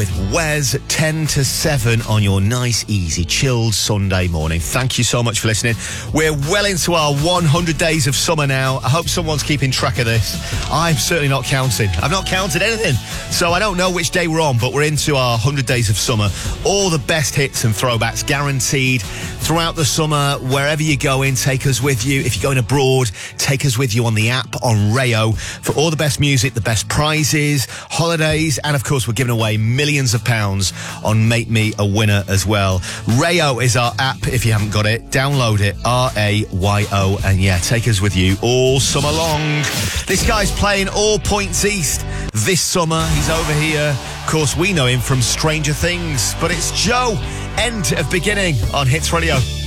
With Wes, 10 to 7 on your nice, easy, chilled Sunday morning. Thank you so much for listening. We're well into our 100 days of summer now. I hope someone's keeping track of this. I'm certainly not counting. I've not counted anything. So I don't know which day we're on, but we're into our 100 days of summer. All the best hits and throwbacks guaranteed throughout the summer. Wherever you're going, take us with you. If you're going abroad, take us with you on the app on Rayo for all the best music, the best prizes, holidays, and of course we're giving away millions of pounds on Make Me a Winner as well. Rayo is our app. If you haven't got it, download it. RAYO, and yeah, take us with you all summer long. This guy's playing All Points East this summer. He's over here. Of course, we know him from Stranger Things, but it's Joe. End of Beginning on Hits Radio.